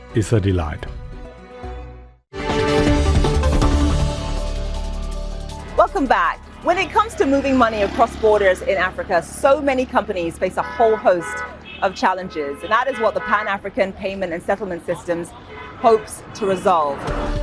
is a delight. Welcome back. When it comes to moving money across borders in Africa, so many companies face a whole host of challenges, and that is what the Pan-African Payment and Settlement Systems hopes to resolve.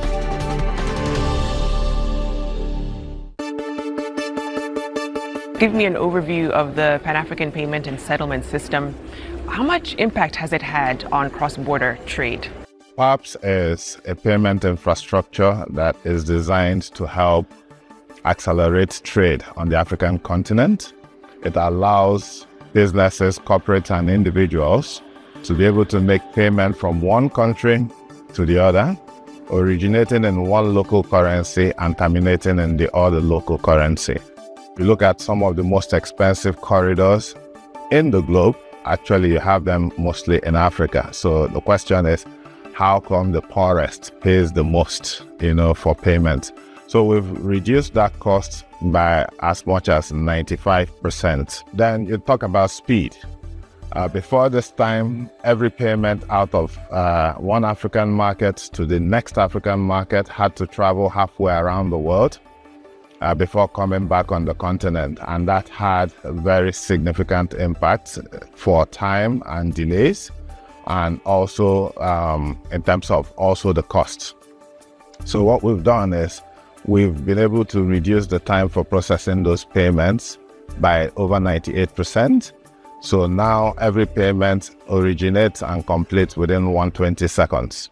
Give me an overview of the Pan-African Payment and Settlement System. How much impact has it had on cross-border trade? PAPS is a payment infrastructure that is designed to help accelerate trade on the African continent. It allows businesses, corporates, and individuals to be able to make payment from one country to the other, originating in one local currency and terminating in the other local currency. If you look at some of the most expensive corridors in the globe, actually you have them mostly in Africa. So the question is, how come the poorest pays the most, for payment? So we've reduced that cost by as much as 95%. Then you talk about speed. Before this time, every payment out of one African market to the next African market had to travel halfway around the world before coming back on the continent. And that had a very significant impact for time and delays, and also in terms of also the cost. So what we've done is we've been able to reduce the time for processing those payments by over 98%. So now every payment originates and completes within 120 seconds.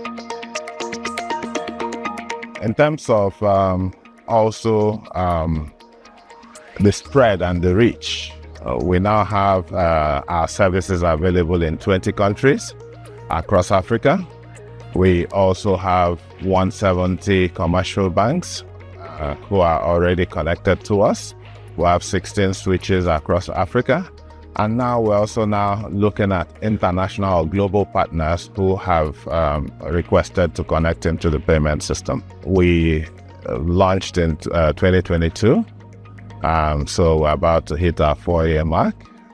In terms of also the spread and the reach, we now have our services available in 20 countries across Africa. We also have 170 commercial banks who are already connected to us. We have 16 switches across Africa. And now we're also now looking at international or global partners who have requested to connect into the payment system. We launched in 2022. So we're about to hit our 4-year mark.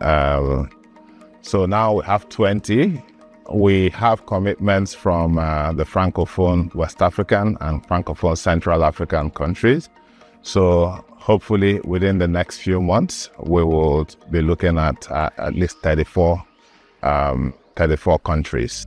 So now we have 20. We have commitments from the Francophone West African and Francophone Central African countries. So hopefully within the next few months, we will be looking at least 34 countries.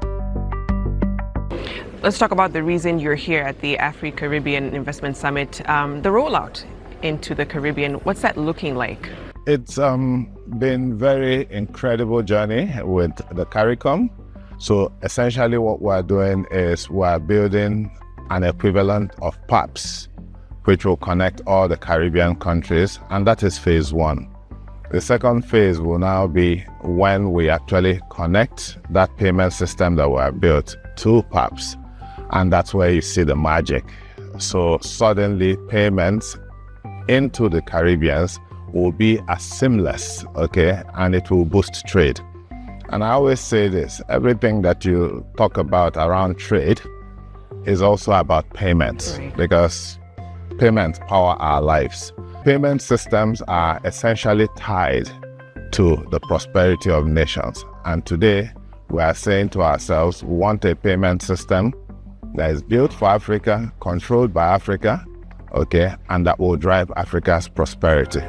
Let's talk about the reason you're here at the Afri-Caribbean Investment Summit, the rollout into the Caribbean. What's that looking like? It's been very incredible journey with the CARICOM. So essentially what we're doing is we're building an equivalent of PAPS, which will connect all the Caribbean countries, and that is phase 1. The second phase will now be when we actually connect that payment system that we have built to PAPS, and that's where you see the magic. So suddenly payments into the Caribbeans will be as seamless, okay, and it will boost trade. And I always say this, everything that you talk about around trade is also about payments, right? Because payments power our lives. Payment systems are essentially tied to the prosperity of nations. And today, we are saying to ourselves, we want a payment system that is built for Africa, controlled by Africa, okay, and that will drive Africa's prosperity.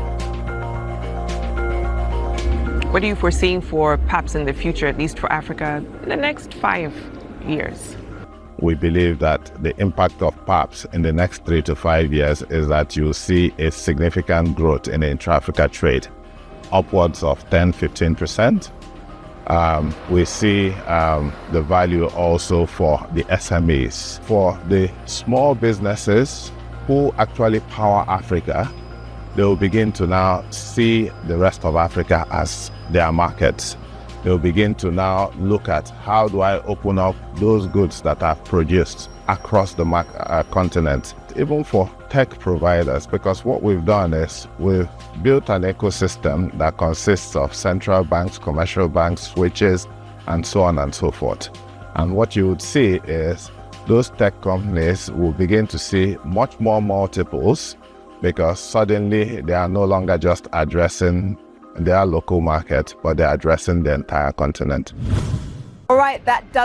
What are you foreseeing for PAPS in the future, at least for Africa, in the next 5 years? We believe that the impact of PAPS in the next 3 to 5 years is that you'll see a significant growth in intra-Africa trade, upwards of 10-15%. We see the value also for the SMEs, for the small businesses who actually power Africa. They will begin to now see the rest of Africa as their markets. They'll begin to now look at how do I open up those goods that I've produced across the continent, even for tech providers, because what we've done is we've built an ecosystem that consists of central banks, commercial banks, switches, and so on and so forth. And what you would see is those tech companies will begin to see much more multiples, because suddenly they are no longer just addressing their local market, but they're addressing the entire continent. All right, that does